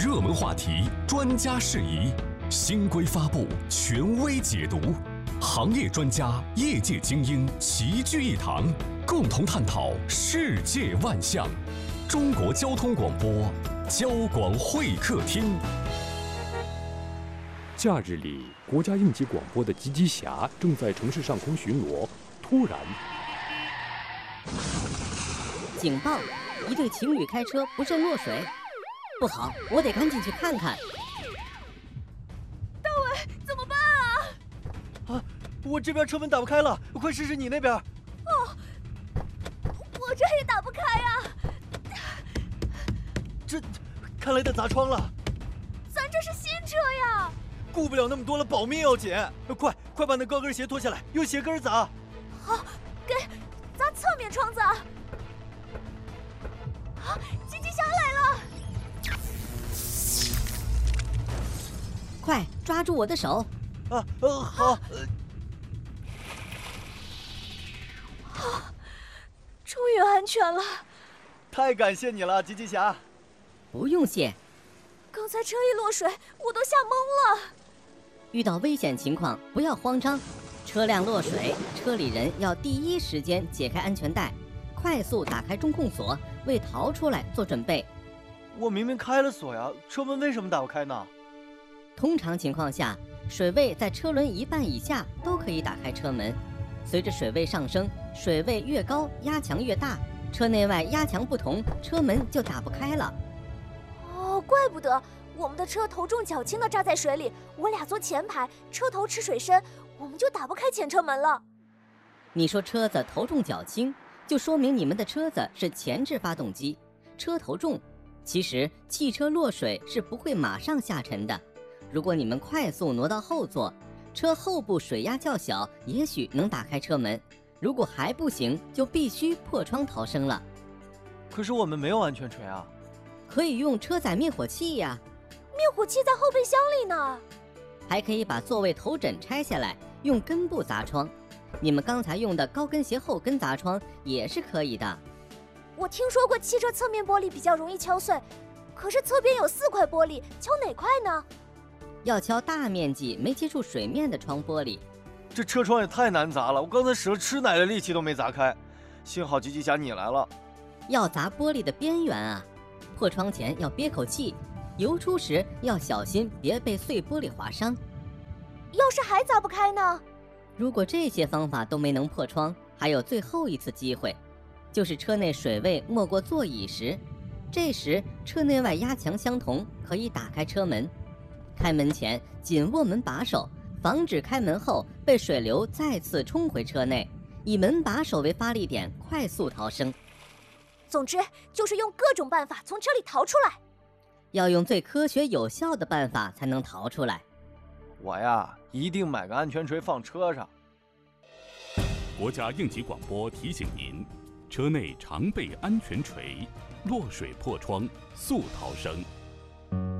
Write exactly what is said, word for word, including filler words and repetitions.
热门话题，专家释疑，新规发布，权威解读，行业专家、业界精英齐聚一堂，共同探讨世界万象。中国交通广播，交广会客厅。 假日里，国家应急广播的吉吉侠正在城市上空巡逻，突然， 警报！一对情侣开车不慎落水，不好，我得赶紧去看看。 大伟，怎么办啊？ 啊，我这边车门打不开了，快试试你那边。 哦，我这也打不开呀。 这，看来得砸窗了。 咱这是新车呀。 顾不了那么多了，保命要紧！快快把那高跟鞋脱下来，用鞋跟砸。 好，给砸侧面窗子啊！啊，吉吉侠来了！ 快抓住我的手！ 啊，呃，好。 啊，终于安全了！ 太感谢你了，吉吉侠。 不用谢。 刚才车一落水，我都吓懵了。 遇到危险情况不要慌张，车辆落水，车里人要第一时间解开安全带，快速打开中控锁，为逃出来做准备。 我明明开了锁呀，车门为什么打不开呢？ 通常情况下，水位在车轮一半以下都可以打开车门。随着水位上升，水位越高，压强越大，车内外压强不同，车门就打不开了。 哦，怪不得我们的车头重脚轻的扎在水里，我俩坐前排，车头吃水深，我们就打不开前车门了。 你说车子头重脚轻，就说明你们的车子是前置发动机，车头重。其实汽车落水是不会马上下沉的，如果你们快速挪到后座，车后部水压较小，也许能打开车门，如果还不行，就必须破窗逃生了。 可是我们没有安全锤啊。 可以用车载灭火器呀。 灭火器在后备箱里呢。 还可以把座位头枕拆下来，用根部砸窗。你们刚才用的高跟鞋后跟砸窗也是可以的。 我听说过汽车侧面玻璃比较容易敲碎，可是侧边有四块玻璃，敲哪块呢？ 要敲大面积没接触水面的窗玻璃。 这车窗也太难砸了，我刚才使了吃奶的力气都没砸开，幸好吉吉侠你来了。 要砸玻璃的边缘啊，破窗前要憋口气，游出时要小心别被碎玻璃划伤。 要是还砸不开呢？ 如果这些方法都没能破窗，还有最后一次机会，就是车内水位没过座椅时，这时车内外压强相同，可以打开车门。开门前紧握门把手，防止开门后被水流再次冲回车内，以门把手为发力点，快速逃生。 总之就是用各种办法从车里逃出来， 要用最科学有效的办法才能逃出来。 我呀，一定买个安全锤放车上。 国家应急广播提醒您：车内常备安全锤，落水破窗速逃生。